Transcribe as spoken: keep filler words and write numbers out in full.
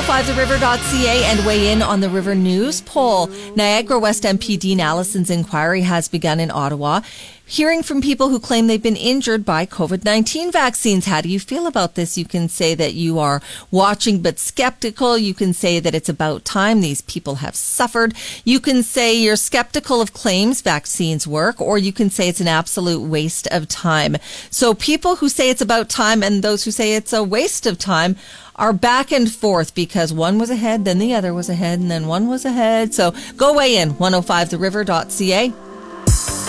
five the river dot c a and weigh in on the River News poll. Niagara West M P Dean Allison's inquiry has begun in Ottawa, hearing from people who claim they've been injured by COVID nineteen vaccines. How do you feel about this? You can say that you are watching but skeptical. You can say that it's about time. These people have suffered. You can say you're skeptical of claims vaccines work, or you can say it's an absolute waste of time. So people who say it's about time and those who say it's a waste of time are back and forth, because one was ahead, then the other was ahead, and then one was ahead. So go weigh in, one oh five the river dot c a.